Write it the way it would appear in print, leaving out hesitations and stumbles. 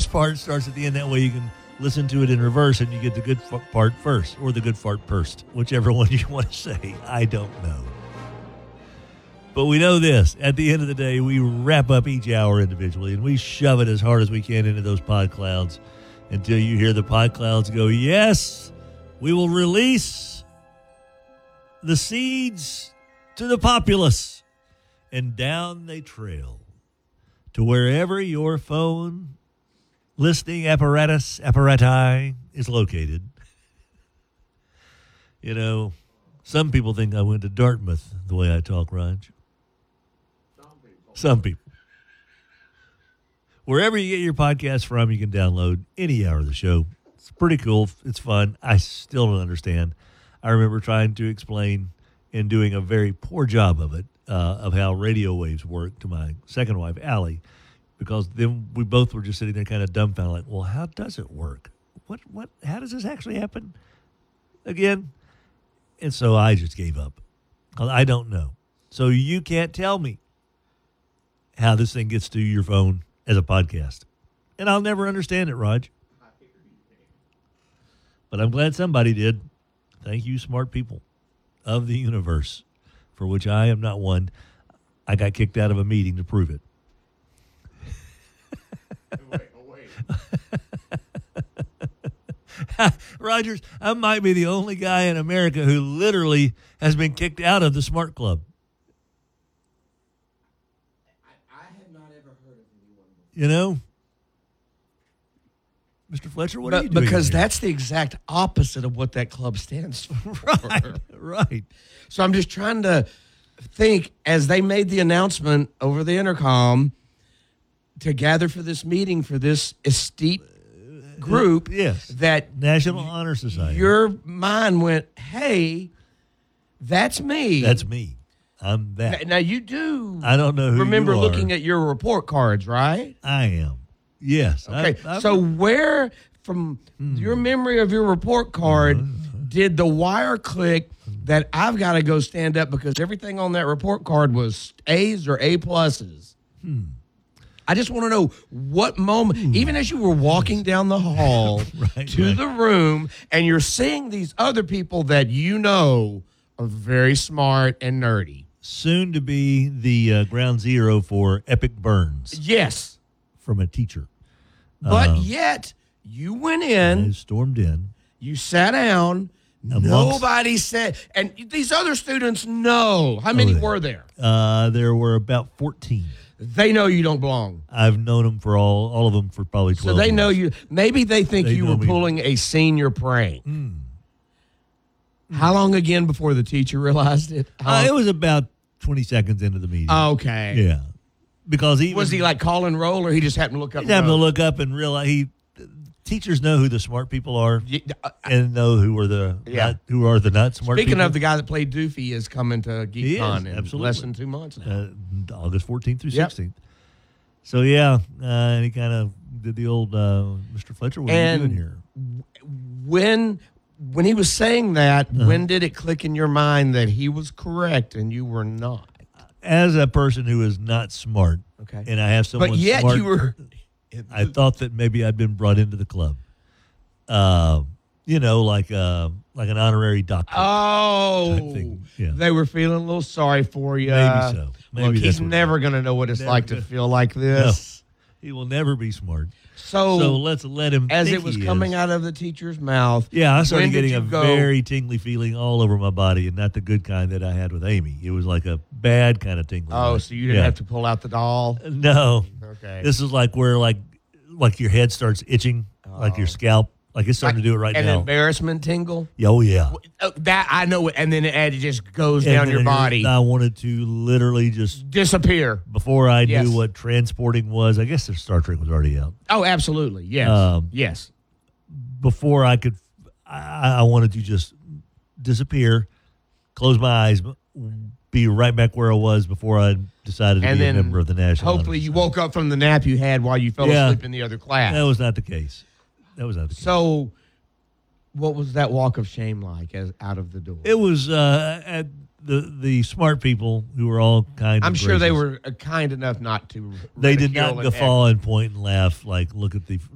best part starts at the end. That way you can listen to it in reverse and you get the good part first, or the good fart first, whichever one you want to say. I don't know. But we know this. At the end of the day, we wrap up each hour individually, and we shove it as hard as we can into those pod clouds until you hear the pod clouds go, yes, we will release the seeds to the populace. And down they trail to wherever your phone listening apparati is located. You know, some people think I went to Dartmouth the way I talk, Raj. Some people. Wherever you get your podcast from, you can download any hour of the show. It's pretty cool. It's fun. I still don't understand. I remember trying to explain and doing a very poor job of it, of how radio waves work to my second wife, Allie, because then we both were just sitting there kind of dumbfounded, like, well, how does it work? How does this actually happen again? And so I just gave up. I don't know. So you can't tell me how this thing gets to your phone as a podcast. And I'll never understand it, Raj. But I'm glad somebody did. Thank you, smart people of the universe, for which I am not one. I got kicked out of a meeting to prove it. Wait. Rogers, I might be the only guy in America who literally has been kicked out of the Smart Club. I have not ever heard of anyone. You know? Mr. Fletcher, what are you doing Because here? that's the exact opposite of what that club stands for. Right. So I'm just trying to think, as they made the announcement over the intercom to gather for this meeting for this esteemed group, Yes. that National Honor Society. your mind went, hey, that's me. That's me. I'm that. Now, you do I don't know who remember you are. looking at your report cards, right? I am. Yes. Okay, so where from your memory of your report card did the wire click that I've got to go stand up because everything on that report card was A's or A pluses? I just want to know what moment, even as you were walking down the hall to the room and you're seeing these other people that you know are very smart and nerdy. Soon to be the ground zero for epic burns Yes. from a teacher. But yet, you went I in, stormed in. you sat down, nobody said, and these other students know. How many were there? There were about 14. They know you don't belong. I've known them for all of them for probably 12 So they years. know you. Maybe they think They you know were me. pulling a senior prank. How long again before the teacher realized it? It was about 20 seconds into the meeting. Okay. Yeah. Because Was he like call and roll, or he just happened to look up? He happened to look up and realize teachers know who the smart people are and know who are the not smart Speaking people. of the guy that played Doofy is coming to GeekCon in absolutely. less than 2 months now. August 14th through Yep. 16th. So, yeah, and he kind of did the old Mr. Fletcher, what are you doing here? When he was saying that, when did it click in your mind that he was correct and you were not? As a person who is not smart, Okay. and I have someone But yet smart, you were. I thought that maybe I'd been brought into the club. Like an honorary doctor. Oh, type thing. Yeah. They were feeling a little sorry for you. Maybe so. Maybe Look, that's he's what it never going to know what it's Never like to gonna- feel like this. He will never be smart. So let's let him as think it was he coming is. out of the teacher's mouth, Yeah, I started when did getting you a go- very tingly feeling all over my body, and not the good kind that I had with Amy. It was like a bad kind of tingling. Oh, so you didn't have to pull out the doll? No. Okay. This is like where like your head starts itching, like your scalp, like it's starting to do it right An now. embarrassment tingle? Oh yeah. That I know, and then it just goes And down then your body. I wanted to literally just Disappear. before I Yes. knew what transporting was. I guess the Star Trek was already out. Oh, absolutely. Yes. Yes. Before I could, I wanted to just disappear, close my eyes, be right back where I was before I decided to And be a then member of the National Honor hopefully you Society. woke up from the nap you had while you fell Yeah. asleep in the other class. That was not the case. That was not the case. So, what was that walk of shame like as out of the door? It was at the smart people who were all kind. I'm and sure they gracious. were kind enough not to. They did ridicule not and guffaw and point and laugh like, look at the